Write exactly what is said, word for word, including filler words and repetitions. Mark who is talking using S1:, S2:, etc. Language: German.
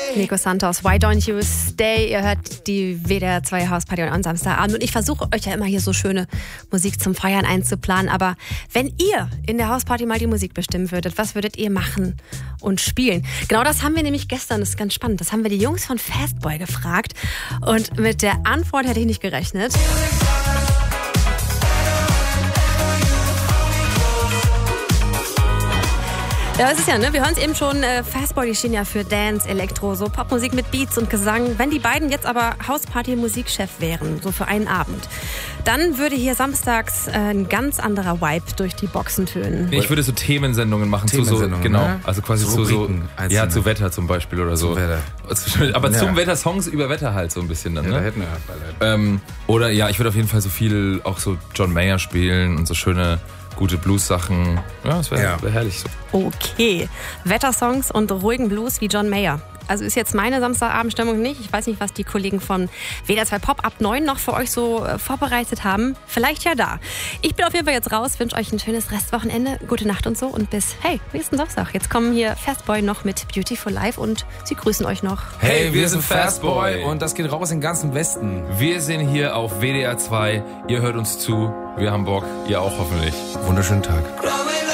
S1: Nico Santos, Why Don't You Stay? Ihr hört die W D R zwei Hausparty am Samstagabend und ich versuche euch ja immer hier so schöne Musik zum Feiern einzuplanen, aber wenn ihr in der Hausparty mal die Musik bestimmen würdet, was würdet ihr machen und spielen? Genau das haben wir nämlich gestern, das ist ganz spannend, das haben wir die Jungs von Fastboy gefragt und mit der Antwort hätte ich nicht gerechnet. Ja, das ist ja, ne? Wir hören es eben schon, äh, Fastboy, die stehen ja für Dance, Elektro, so Popmusik mit Beats und Gesang. Wenn die beiden jetzt aber Hausparty-Musikchef wären, so für einen Abend, dann würde hier samstags äh, ein ganz anderer Vibe durch die Boxen tönen.
S2: Ich würde so Themensendungen machen,
S3: Themensendungen,
S2: zu so, genau,
S3: ne?
S2: also quasi zu so, ja, zu Wetter zum Beispiel oder so.
S3: Zum Wetter.
S2: Aber
S3: ja.
S2: zum Wetter, Songs über Wetter halt so ein bisschen dann, ne?
S3: Ja, da hätten wir ja
S2: ähm, Oder ja, ich würde auf jeden Fall so viel auch so John Mayer spielen und so schöne gute Blues-Sachen. Ja, das wäre
S3: Ja.
S2: wär herrlich so.
S1: Okay, Wettersongs und ruhigen Blues wie John Mayer. Also ist jetzt meine Samstagabendstimmung nicht. Ich weiß nicht, was die Kollegen von W D R zwei Pop ab neun noch für euch so äh, vorbereitet haben. Vielleicht ja da. Ich bin auf jeden Fall jetzt raus, wünsche euch ein schönes Restwochenende, gute Nacht und so und bis, hey, nächsten Samstag. Jetzt kommen hier Fastboy noch mit Beautiful Life und sie grüßen euch noch.
S2: Hey, wir sind Fastboy
S3: und das geht raus in den ganzen Westen.
S2: Wir sind hier auf W D R zwei. Ihr hört uns zu. Wir haben Bock. Ihr auch hoffentlich.
S3: Wunderschönen Tag.